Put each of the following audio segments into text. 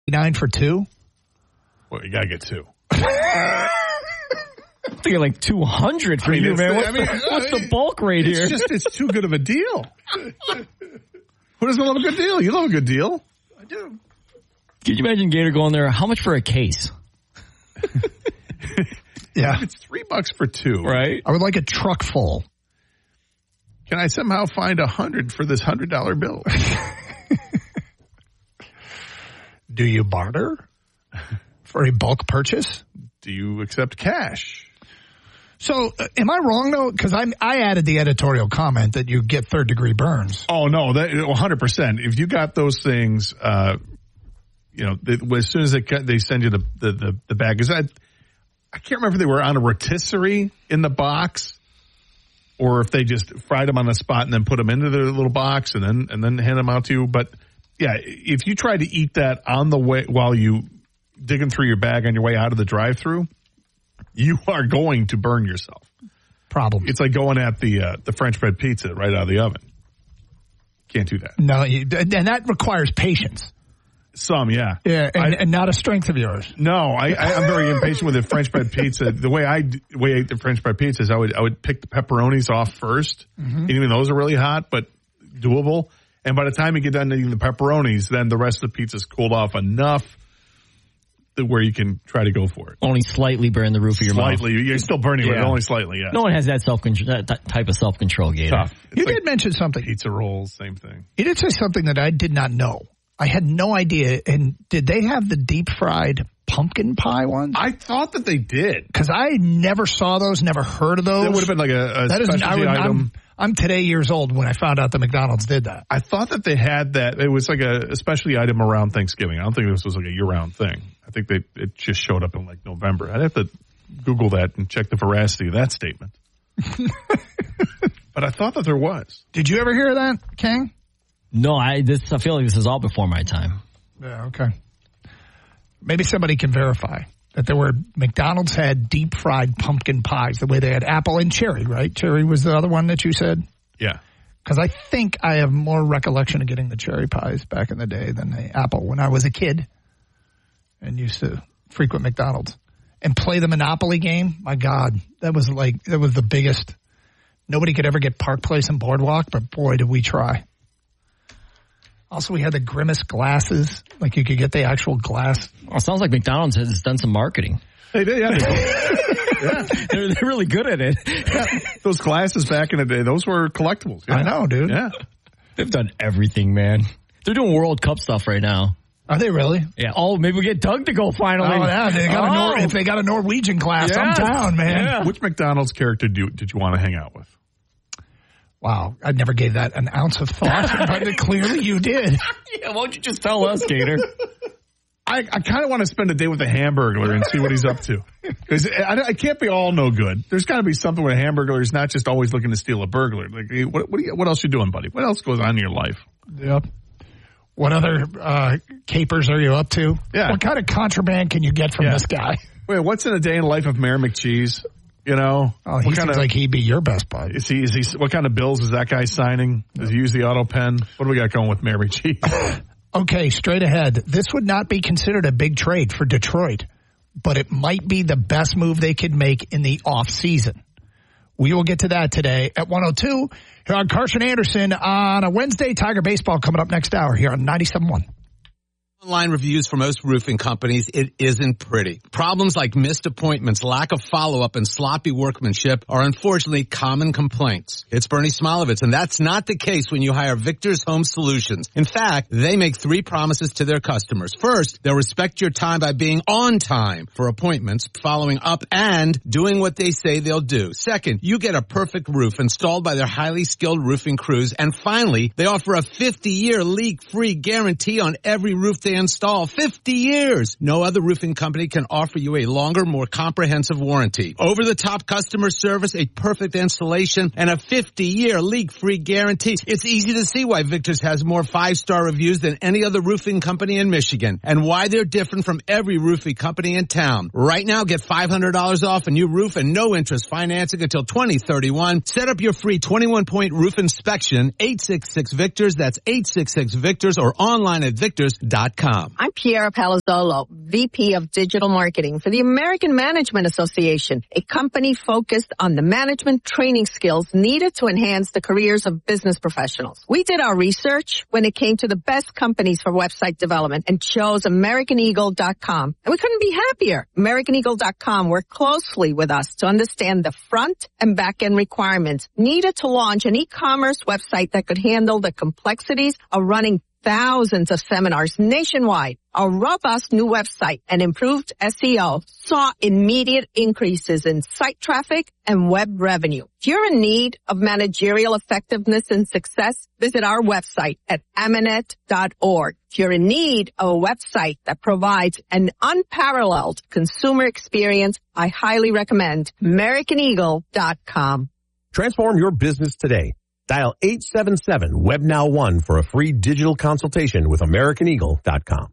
$9 for two? Well, you got to get two. I'm thinking like 200 for you, man. What's the bulk rate here? It's too good of a deal. Who doesn't love a good deal? You love a good deal. I do. Can you imagine Gator going there? How much for a case? Yeah. It's $3 for two. Right. I would like a truck full. Can I somehow find 100 for this $100 bill? Do you barter for a bulk purchase? Do you accept cash? So, am I wrong, though? Because I added the editorial comment that you get third-degree burns. Oh, no, 100%. If you got those things, as soon as they send you the bag, because I can't remember if they were on a rotisserie in the box or if they just fried them on the spot and then put them into their little box and then hand them out to you. But, yeah, if you try to eat that on the way while you digging through your bag on your way out of the drive-thru, you are going to burn yourself. Problem. It's like going at the French bread pizza right out of the oven. Can't do that. No, and that requires patience. Some, yeah. Yeah, and not a strength of yours. No, I'm very impatient with the French bread pizza. The way I ate the French bread pizza is I would pick the pepperonis off first. Mm-hmm. And even those are really hot, but doable. And by the time you get done eating the pepperonis, then the rest of the pizza's cooled off enough where you can try to go for it. Only slightly burn the roof of your mouth. Slightly. You're still burning it, only slightly, yeah. No one has that type of self-control, Gator. Tough. You did mention something. Pizza rolls, same thing. You did say something that I did not know. I had no idea. And did they have the deep-fried pumpkin pie ones? I thought that they did. Because I never saw those, never heard of those. That would have been like a specialty item. I'm today years old when I found out that McDonald's did that. I thought that they had that. It was like a specialty item around Thanksgiving. I don't think this was like a year-round thing. I think it just showed up in like November. I'd have to Google that and check the veracity of that statement. But I thought that there was. Did you ever hear that, King? No, I feel like this is all before my time. Yeah, okay. Maybe somebody can verify that McDonald's had deep fried pumpkin pies the way they had apple and cherry, right? Cherry was the other one that you said? Yeah. Because I think I have more recollection of getting the cherry pies back in the day than the apple when I was a kid and used to frequent McDonald's and play the Monopoly game. My God, that was the biggest. Nobody could ever get Park Place and Boardwalk, but boy, did we try. Also, we had the Grimace glasses. Like, you could get the actual glass. Well, it sounds like McDonald's has done some marketing. They did, yeah. They're really good at it. Yeah. Those glasses back in the day, those were collectibles. Yeah. I know, dude. Yeah. They've done everything, man. They're doing World Cup stuff right now. Are they really? Yeah. Oh, maybe we get Doug to go finally. Oh, yeah. If they got a Norwegian class, I'm down, man. Yeah. Which McDonald's character did you want to hang out with? Wow, I never gave that an ounce of thought, but clearly you did. Yeah, why don't you just tell us, Gator? I kind of want to spend a day with a Hamburglar and see what he's up to. Because I can't be all no good. There's got to be something with a Hamburglar. He's not just always looking to steal a burglar. Like, what else you doing, buddy? What else goes on in your life? Yep. What other capers are you up to? Yeah. What kind of contraband can you get from this guy? Wait, what's in a day in the life of Mayor McCheese? You know, he seems like he'd be your best bud. Is he? What kind of bills is that guy signing? Does he use the auto pen? What do we got going with Mary Cheese? Okay, straight ahead. This would not be considered a big trade for Detroit, but it might be the best move they could make in the off season. We will get to that today at 1:02 here on Carson Anderson on a Wednesday. Tiger baseball coming up next hour here on 97.1. Online reviews for most roofing companies, it isn't pretty. Problems like missed appointments, lack of follow-up, and sloppy workmanship are unfortunately common complaints. It's Bernie Smilovitz, and that's not the case when you hire Victor's Home Solutions. In fact, they make 3 promises to their customers. First, they'll respect your time by being on time for appointments, following up, and doing what they say they'll do. Second, you get a perfect roof installed by their highly skilled roofing crews. And finally, they offer a 50-year leak-free guarantee on every roof they install. 50 years. No other roofing company can offer you a longer, more comprehensive warranty. Over-the-top customer service, a perfect installation, and a 50-year leak-free guarantee. It's easy to see why Victor's has more 5-star reviews than any other roofing company in Michigan, and why they're different from every roofing company in town. Right now, get $500 off a new roof and no interest financing until 2031. Set up your free 21-point roof inspection. 866-VICTORS. That's 866-VICTORS, or online at victors.com. AmericanEagle.com. I'm Piera Palazzolo, VP of Digital Marketing for the American Management Association, a company focused on the management training skills needed to enhance the careers of business professionals. We did our research when it came to the best companies for website development and chose AmericanEagle.com. And we couldn't be happier. AmericanEagle.com worked closely with us to understand the front and back end requirements needed to launch an e-commerce website that could handle the complexities of running thousands of seminars nationwide. A robust new website and improved SEO saw immediate increases in site traffic and web revenue. If you're in need of managerial effectiveness and success, visit our website at Amanet.org. If you're in need of a website that provides an unparalleled consumer experience, I highly recommend AmericanEagle.com. Transform your business today. Dial 877-WebNow1 for a free digital consultation with AmericanEagle.com.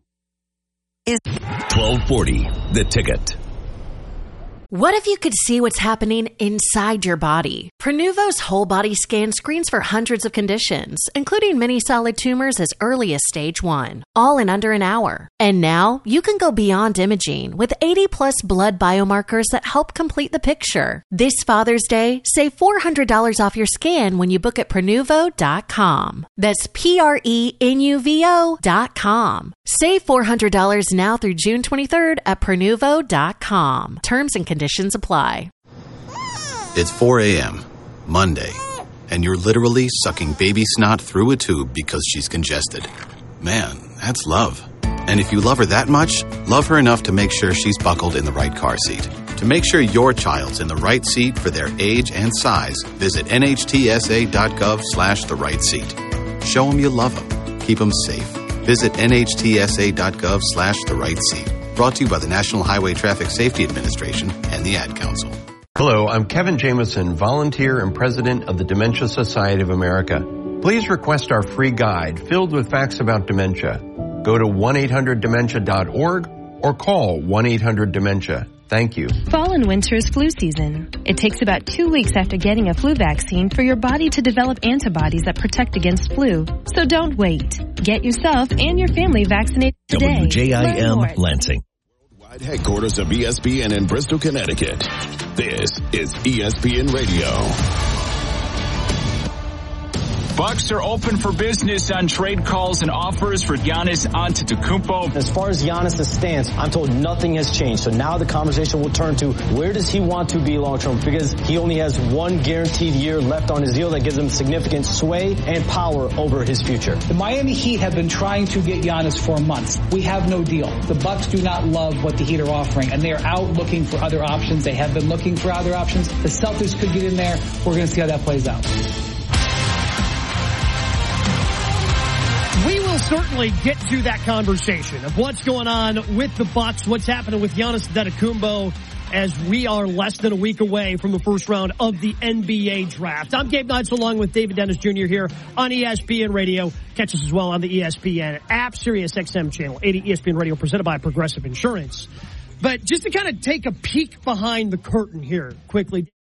1240, The Ticket. What if you could see what's happening inside your body? Prenuvo's whole body scan screens for hundreds of conditions, including many solid tumors as early as stage 1, all in under an hour. And now you can go beyond imaging with 80+ blood biomarkers that help complete the picture. This Father's Day, save $400 off your scan when you book at Prenuvo.com. That's Prenuvo.com. Save $400 now through June 23rd at Prenuvo.com. Terms and conditions apply. It's 4 a.m., Monday, and you're literally sucking baby snot through a tube because she's congested. Man, that's love. And if you love her that much, love her enough to make sure she's buckled in the right car seat. To make sure your child's in the right seat for their age and size, visit nhtsa.gov/the right seat. Show them you love them. Keep them safe. Visit nhtsa.gov/the right seat. Brought to you by the National Highway Traffic Safety Administration and the Ad Council. Hello, I'm Kevin Jameson, volunteer and president of the Dementia Society of America. Please request our free guide filled with facts about dementia. Go to 1-800-DEMENTIA.org or call 1-800-DEMENTIA. Thank you. Fall and winter is flu season. It takes about 2 weeks after getting a flu vaccine for your body to develop antibodies that protect against flu. So don't wait. Get yourself and your family vaccinated today. WJIM Lansing. Worldwide headquarters of ESPN in Bristol, Connecticut. This is ESPN Radio. Bucks are open for business on trade calls and offers for Giannis Antetokounmpo. As far as Giannis' stance, I'm told nothing has changed. So now the conversation will turn to where does he want to be long-term? Because he only has one guaranteed year left on his deal that gives him significant sway and power over his future. The Miami Heat have been trying to get Giannis for months. We have no deal. The Bucks do not love what the Heat are offering, and they are out looking for other options. They have been looking for other options. The Celtics could get in there. We're going to see how that plays out. We will certainly get to that conversation of what's going on with the Bucks, what's happening with Giannis Antetokounmpo as we are less than a week away from the first round of the NBA draft. I'm Gabe Knights along with David Dennis Jr. here on ESPN Radio. Catch us as well on the ESPN app, Sirius XM channel 80 ESPN Radio, presented by Progressive Insurance. But just to kind of take a peek behind the curtain here quickly.